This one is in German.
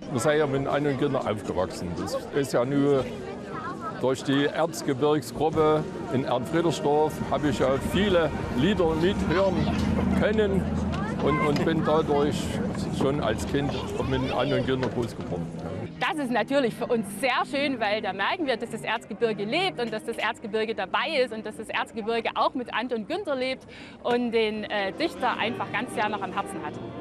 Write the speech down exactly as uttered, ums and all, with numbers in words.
wir sind ja mit Anne und Günther aufgewachsen. Das ist ja nur durch die Erzgebirgsgruppe in Ernfriedersdorf habe ich ja viele Lieder mithören können und, und bin dadurch schon als Kind mit Anne und Günther groß geworden. Das ist natürlich für uns sehr schön, weil da merken wir, dass das Erzgebirge lebt und dass das Erzgebirge dabei ist und dass das Erzgebirge auch mit Ante und Günther lebt und den äh, Dichter einfach ganz sehr noch am Herzen hat.